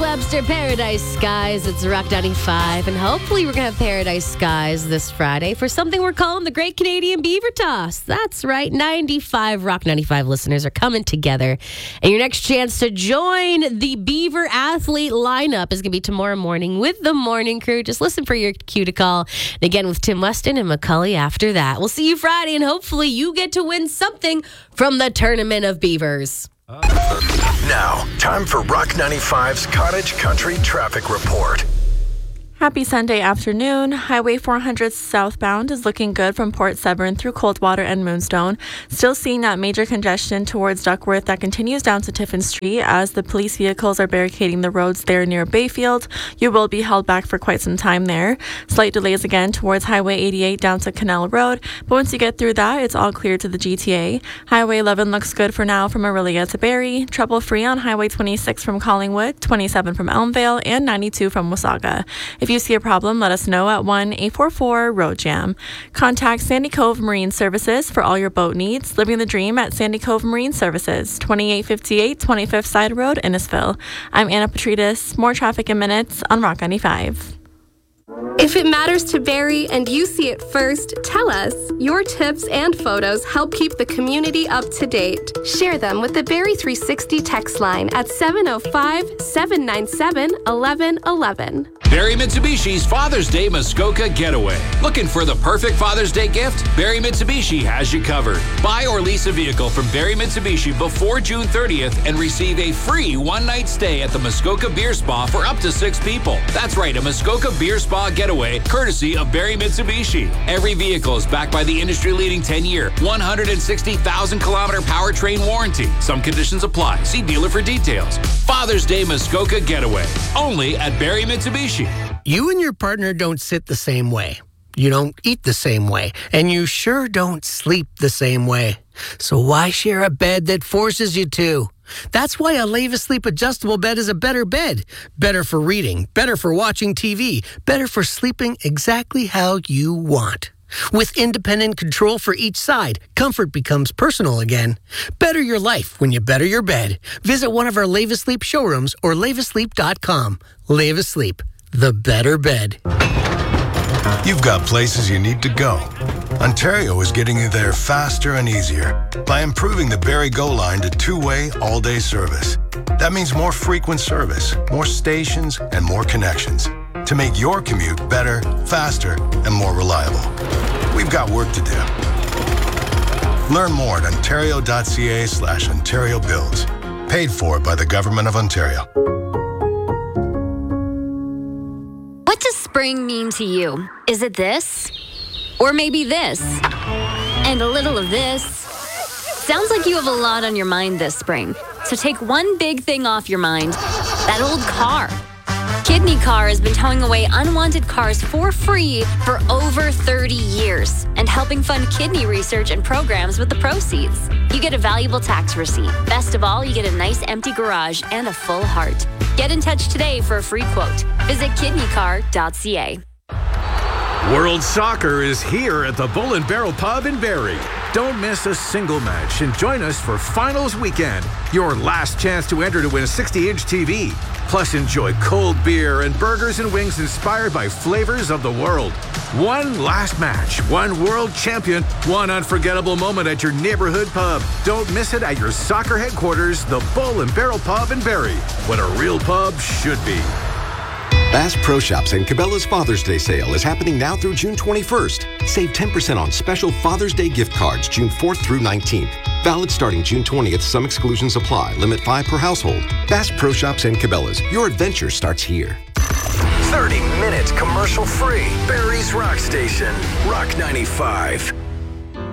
Webster, Paradise Skies. It's Rock 95, and hopefully we're going to have Paradise Skies this Friday for something we're calling the Great Canadian Beaver Toss. That's right, 95 Rock 95 listeners are coming together, and your next chance to join the Beaver athlete lineup is going to be tomorrow morning with the morning crew. Just listen for your cue to call. And again, with Tim Weston and McCully after that. We'll see you Friday, and hopefully you get to win something from the Tournament of Beavers. Now, time for Rock 95's Cottage Country Traffic Report. Happy Sunday afternoon. Highway 400 southbound is looking good from Port Severn through Coldwater and Moonstone. Still seeing that major congestion towards Duckworth that continues down to Tiffin Street as the police vehicles are barricading the roads there near Bayfield. You will be held back for quite some time there. Slight delays again towards Highway 88 down to Canal Road, but once you get through that, it's all clear to the GTA. Highway 11 looks good for now from Orillia to Barrie. Trouble-free on Highway 26 from Collingwood, 27 from Elmvale, and 92 from Wasaga. If you see a problem, let us know at 1-844-ROAD-JAM. Contact Sandy Cove Marine Services for all your boat needs. Living the dream at Sandy Cove Marine Services, 2858 25th Side Road, Innisfil. I'm Anna Petrides. More traffic in minutes on Rock 95. If it matters to Barrie and you see it first, tell us. Your tips and photos help keep the community up to date. Share them with the Barrie 360 text line at 705-797-1111. Barrie Mitsubishi's Father's Day Muskoka Getaway. Looking for the perfect Father's Day gift? Barrie Mitsubishi has you covered. Buy or lease a vehicle from Barrie Mitsubishi before June 30th and receive a free one-night stay at the Muskoka Beer Spa for up to 6 people. That's right, a Muskoka Beer Spa Getaway, courtesy of Barrie Mitsubishi. Every vehicle is backed by the industry-leading 10-year, 160,000-kilometer powertrain warranty. Some conditions apply. See dealer for details. Father's Day Muskoka Getaway, only at Barrie Mitsubishi. You and your partner don't sit the same way. You don't eat the same way. And you sure don't sleep the same way. So why share a bed that forces you to? That's why a Leva Sleep adjustable bed is a better bed. Better for reading, better for watching TV, better for sleeping exactly how you want. With independent control for each side, comfort becomes personal again. Better your life when you better your bed. Visit one of our Leva Sleep showrooms or levasleep.com. Leva Sleep, the better bed. You've got places you need to go. Ontario is getting you there faster and easier by improving the Barrie Go line to two-way, all-day service. That means more frequent service, more stations, and more connections to make your commute better, faster, and more reliable. We've got work to do. Learn more at ontario.ca/Ontario Builds. Paid for by the Government of Ontario. What does spring mean to you? Is it this? Or maybe this? And a little of this? Sounds like you have a lot on your mind this spring. So take one big thing off your mind. That old car. Kidney Car has been towing away unwanted cars for free for over 30 years and helping fund kidney research and programs with the proceeds. You get a valuable tax receipt. Best of all, you get a nice empty garage and a full heart. Get in touch today for a free quote. Visit kidneycar.ca. World Soccer is here at the Bull and Barrel Pub in Barrie. Don't miss a single match and join us for Finals Weekend, your last chance to enter to win a 60-inch TV. Plus, enjoy cold beer and burgers and wings inspired by flavors of the world. One last match, one world champion, one unforgettable moment at your neighborhood pub. Don't miss it at your soccer headquarters, the Bull and Barrel Pub in Barrie, what a real pub should be. Bass Pro Shops and Cabela's Father's Day sale is happening now through June 21st. Save 10% on special Father's Day gift cards June 4th through 19th. Valid starting June 20th. Some exclusions apply. Limit 5 per household. Bass Pro Shops and Cabela's. Your adventure starts here. 30 minutes commercial free. Barrie's Rock Station. Rock 95.